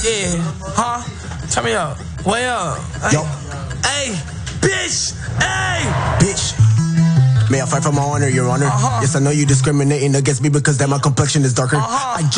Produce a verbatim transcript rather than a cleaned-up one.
Yeah, huh? Turn me up. Way up. Yo. Hey, bitch. Hey. Bitch. May I fight for my honor, your honor? Uh-huh. Yes, I know you discriminating against me because that my complexion is darker. Uh-huh. I